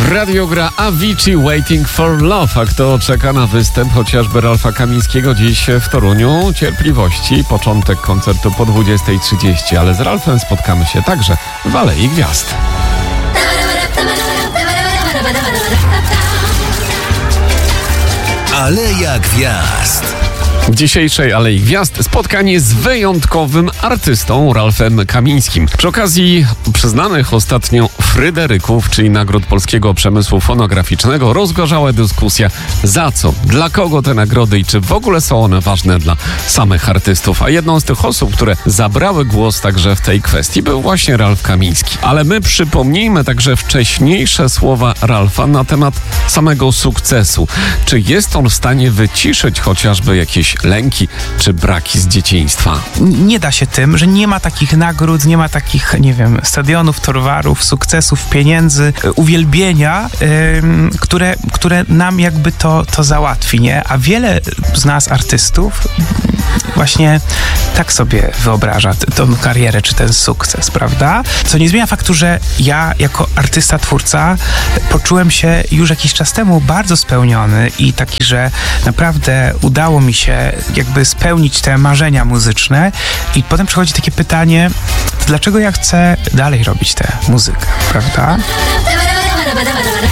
Radio gra Avicii Waiting for Love, a kto czeka na występ chociażby Ralfa Kamińskiego dziś w Toruniu? Cierpliwości, początek koncertu po 20:30, ale z Ralfem spotkamy się także w Alei Gwiazd. Aleja Gwiazd. W dzisiejszej Alei Gwiazd spotkanie z wyjątkowym artystą Ralfem Kamińskim. Przy okazji przyznanych ostatnio Fryderyków, czyli nagród polskiego przemysłu fonograficznego, rozgorzała dyskusja, za co, dla kogo te nagrody i czy w ogóle są one ważne dla samych artystów. A jedną z tych osób, które zabrały głos także w tej kwestii, był właśnie Ralf Kamiński. Ale my przypomnijmy także wcześniejsze słowa Ralfa na temat samego sukcesu. Czy jest on w stanie wyciszyć chociażby jakieś lęki czy braki z dzieciństwa? Nie da się tym, że nie ma takich nagród, nie ma takich, nie wiem, stadionów, torwarów, sukcesów, pieniędzy, uwielbienia, które nam jakby to załatwi, nie? A wiele z nas artystów właśnie tak sobie wyobraża tą karierę czy ten sukces, prawda? Co nie zmienia faktu, że ja jako artysta, twórca poczułem się już jakiś czas temu bardzo spełniony i taki, że naprawdę udało mi się jakby spełnić te marzenia muzyczne i potem przychodzi takie pytanie, dlaczego ja chcę dalej robić tę muzykę, prawda?